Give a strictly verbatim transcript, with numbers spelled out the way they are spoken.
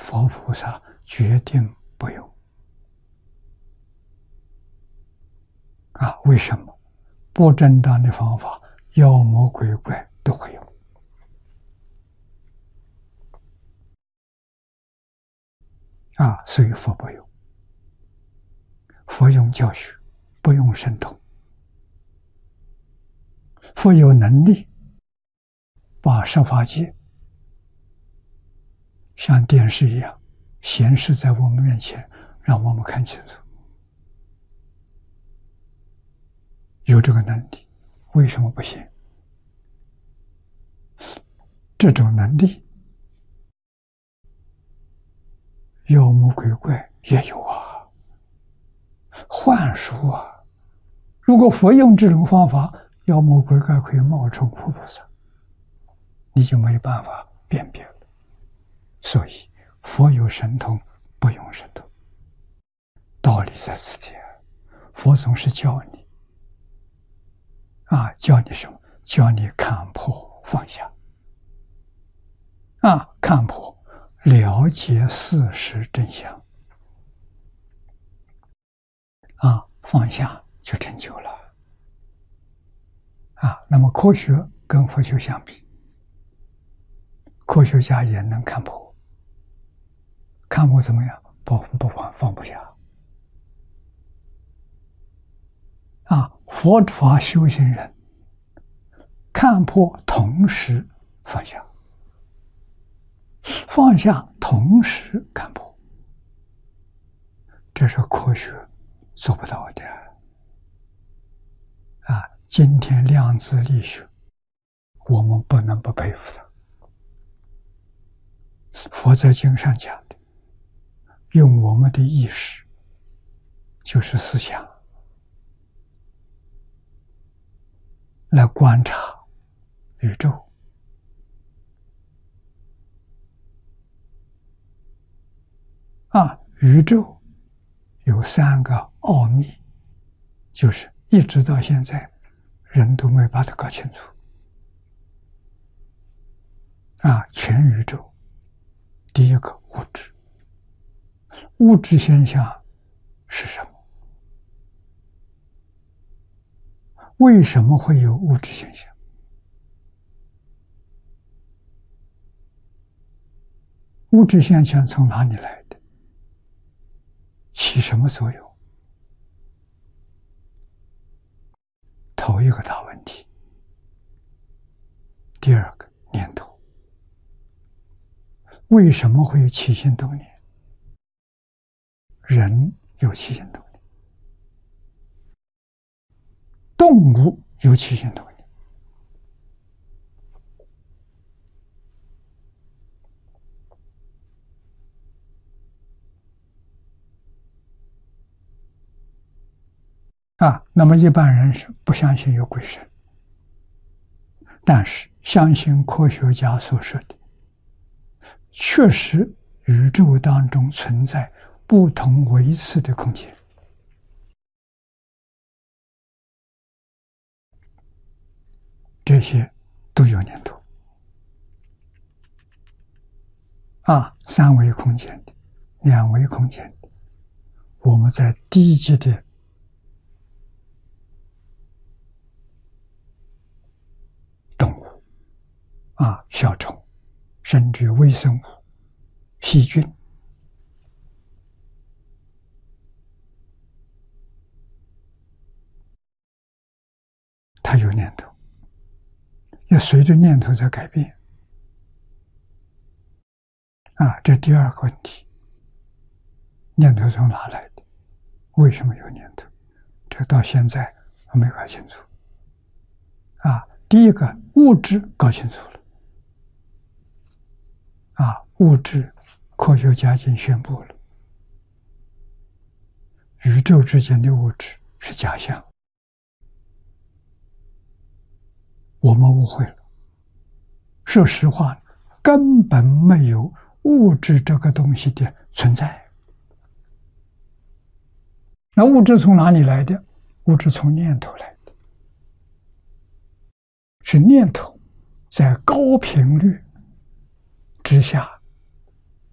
佛菩萨决定不用。啊，为什么？不正当的方法，妖魔鬼怪都会用。啊，所以佛不用。佛用教学，不用神通。佛有能力把十法界像电视一样显示在我们面前，让我们看清楚。有这个能力，为什么不行？这种能力，妖魔鬼怪也有啊，幻术啊。如果佛用这种方法，妖魔鬼怪可以冒充佛菩萨，你就没办法辨别了。所以佛有神通，不用神通。道理在此地，佛总是教你啊，教你什么？教你看破放下啊，看破了解事实真相啊，放下就成就了啊。那么科学跟佛学相比，科学家也能看破，看破怎么样？不不放放不下啊。佛法修行人看破同时放下，放下同时看破，这是科学做不到的啊！今天量子力学，我们不能不佩服它。佛在经上讲的，用我们的意识，就是思想，来观察宇宙。啊，宇宙有三个奥秘，就是一直到现在人都没把它搞清楚。啊，全宇宙，第一个物质，物质现象是什么？为什么会有物质现象？物质现象从哪里来的？起什么作用？头一个大问题。第二个，念头。为什么会有起心动念？人有起心动念，动物有起心动念。啊，那么一般人是不相信有鬼神，但是相信科学家所说的，确实宇宙当中存在不同维次的空间，这些都有念头啊，三维空间的、两维空间的，我们在低级的动物啊，小虫，甚至微生物、细菌，它有念头，也随着念头在改变啊。这第二个问题，念头从哪来的？为什么有念头？这到现在还没搞清楚啊。第一个，物质搞清楚了啊，物质科学家已经宣布了，宇宙之间的物质是假象，我们误会了。说实话，根本没有物质这个东西的存在。那物质从哪里来的？物质从念头来的，是念头在高频率之下